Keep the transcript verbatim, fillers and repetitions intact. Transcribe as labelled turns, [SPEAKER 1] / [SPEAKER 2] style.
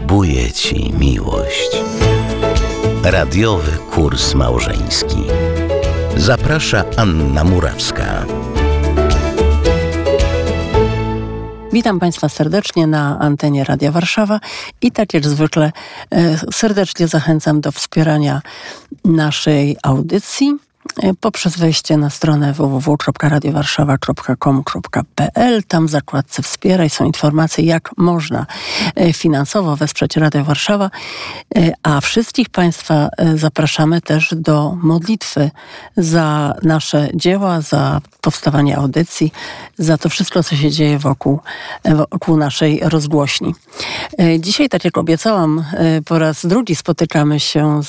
[SPEAKER 1] Ślubuję Ci miłość. Radiowy kurs małżeński. Zaprasza Anna Murawska.
[SPEAKER 2] Witam Państwa serdecznie na antenie Radia Warszawa i tak jak zwykle e, serdecznie zachęcam do wspierania naszej audycji poprzez wejście na stronę w w w kropka radiowarszawa kropka com kropka p l. Tam w zakładce Wspieraj są informacje, jak można finansowo wesprzeć Radio Warszawa, a wszystkich Państwa zapraszamy też do modlitwy za nasze dzieła, za powstawanie audycji, za to wszystko, co się dzieje wokół, wokół naszej rozgłośni. Dzisiaj, tak jak obiecałam, po raz drugi spotykamy się